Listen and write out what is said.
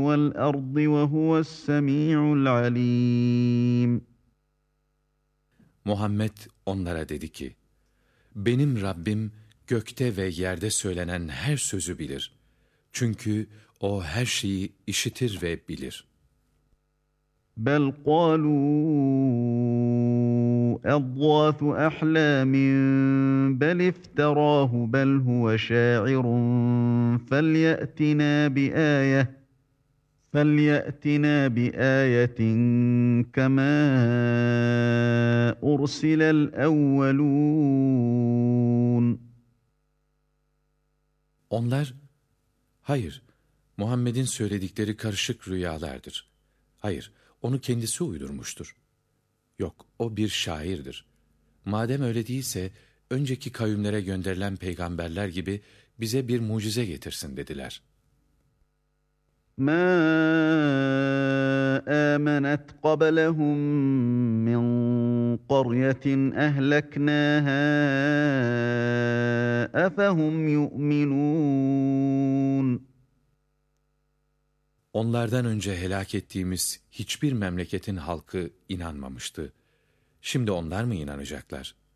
وَالْأَرْضِ وَهُوَ السَّمِيعُ الْعَلِيمُ. Muhammed onlara dedi ki, benim Rabbim gökte ve yerde söylenen her sözü bilir. Çünkü o her şeyi işitir ve bilir. بَلْ قَالُوا أَضْغَاثُ أَحْلَامٍ بَلِ افْتَرَاهُ بَلْ هُوَ شَاعِرٌ فَلْيَأْتِنَا بِآيَةٍ كَمَا أُرْسِلَ الْأَوَّلُونَ. Onlar, hayır, Muhammed'in söyledikleri karışık rüyalardır. Hayır, onu kendisi uydurmuştur. Yok, o bir şairdir. Madem öyle değilse, önceki kavimlere gönderilen peygamberler gibi bize bir mucize getirsin dediler. مَا آمَنَتْ قَبْلَهُمْ مِنْ قَرْيَةٍ أَهْلَكْنَاهَا أَفَهُمْ يُؤْمِنُونَ. Onlardan önce helak ettiğimiz hiçbir memleketin halkı inanmamıştı. Şimdi onlar mı inanacaklar?